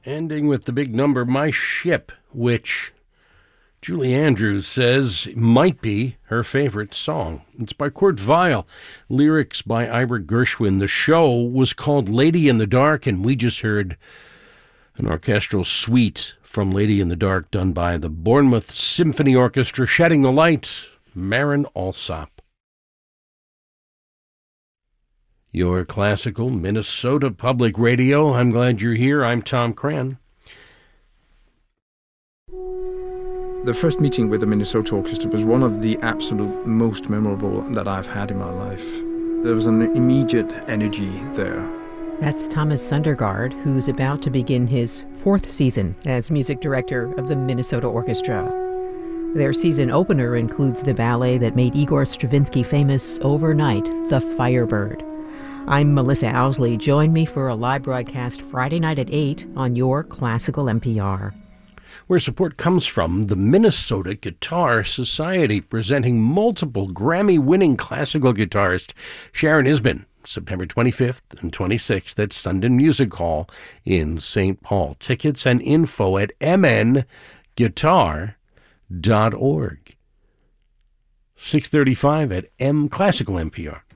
ending with the big number, My Ship, which Julie Andrews says might be her favorite song. It's by Kurt Weill, lyrics by Ira Gershwin. The show was called Lady in the Dark, and we just heard an orchestral suite from Lady in the Dark done by the Bournemouth Symphony Orchestra. Shedding the Light, Marin Alsop. Your classical Minnesota Public Radio. I'm glad you're here. I'm Tom Cran. The first meeting with the Minnesota Orchestra was one of the absolute most memorable that I've had in my life. There was an immediate energy there. That's Thomas Sundergaard, who's about to begin his 4th season as music director of the Minnesota Orchestra. Their season opener includes the ballet that made Igor Stravinsky famous overnight, The Firebird. I'm Melissa Owsley. Join me for a live broadcast Friday night at 8 on your Classical NPR. Where support comes from the Minnesota Guitar Society, presenting multiple Grammy-winning classical guitarist Sharon Isbin, September 25th and 26th at Sundin Music Hall in St. Paul. Tickets and info at mnguitar.org. 6:35 at M Classical NPR.